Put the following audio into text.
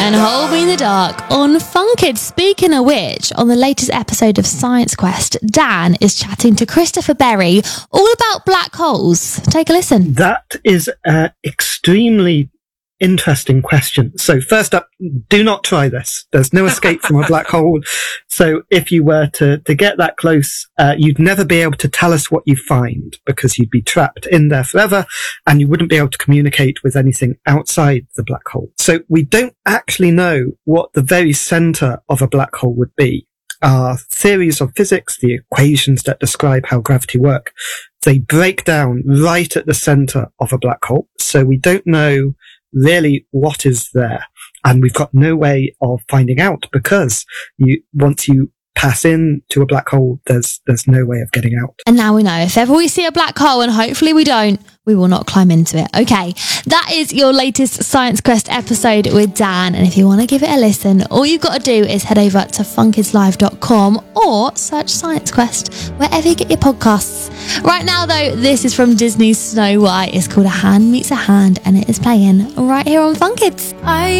and Hold Me in the Dark on Funked. Speaking of which, on the latest episode of Science Quest, Dan is chatting to Christopher Berry all about black holes. Take a listen. That is an extremely interesting question. So first up, do not try this. There's no escape from a black hole. So if you were to get that close, you'd never be able to tell us what you find because you'd be trapped in there forever and you wouldn't be able to communicate with anything outside the black hole. So we don't actually know what the very center of a black hole would be. Our theories of physics, the equations that describe how gravity works, they break down right at the center of a black hole. So we don't know really what is there, and we've got no way of finding out because once you pass into a black hole, there's no way of getting out. And now we know, if ever we see a black hole, and hopefully we don't, we will not climb into it. Okay, that is your latest Science Quest episode with Dan, and if you want to give it a listen, all you've got to do is head over to funkidslive.com or search Science Quest wherever you get your podcasts. Right now though, this is from Disney's Snow White. It's called A Hand Meets a Hand, and it is playing right here on Funkids.